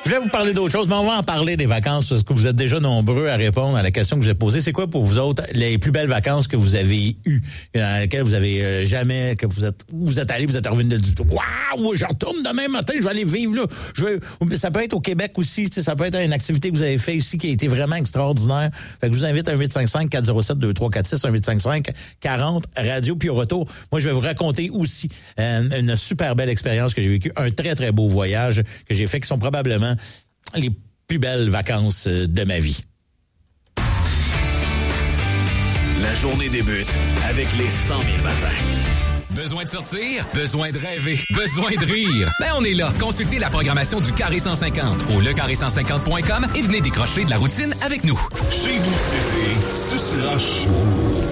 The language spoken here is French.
Je vais vous parler d'autre chose, mais on va en parler des vacances parce que vous êtes déjà nombreux à répondre à la question que j'ai posée. C'est quoi pour vous autres les plus belles vacances que vous avez eues, dans lesquelles vous avez jamais, que vous êtes allé, vous êtes revenu de waouh, je retourne demain matin, je vais aller vivre là. Ça peut être au Québec aussi, ça peut être une activité que vous avez fait ici qui a été vraiment extraordinaire. Fait que je vous invite à 1-855-407-2346, 1-855-40 radio. Puis au retour, moi je vais vous raconter aussi une super belle expérience que j'ai vécue, un très très beau voyage que j'ai fait qui sont probablement les plus belles vacances de ma vie. La journée débute avec les 100 000 matins. Besoin de sortir? Besoin de rêver? Besoin de rire? Ben on est là. Consultez la programmation du Carré 150 au lecarré150.com et venez décrocher de la routine avec nous. Chez vous cet été, ce sera chaud.